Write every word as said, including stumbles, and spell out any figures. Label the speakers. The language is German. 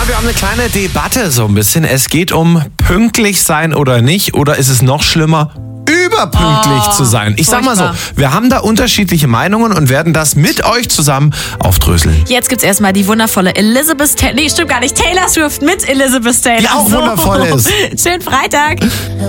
Speaker 1: Ja, wir haben eine kleine Debatte so ein bisschen. Es geht um pünktlich sein oder nicht. Oder ist es noch schlimmer, überpünktlich
Speaker 2: Oh,
Speaker 1: zu sein? Ich sag mal so,
Speaker 2: furchtbar.
Speaker 1: wir haben da unterschiedliche Meinungen und werden das mit euch zusammen aufdröseln.
Speaker 2: Jetzt gibt's erstmal die wundervolle Elizabeth Taylor. Nee, stimmt gar nicht. Taylor Swift mit Elizabeth Taylor.
Speaker 1: Die auch wundervoll ist.
Speaker 2: Schönen Freitag.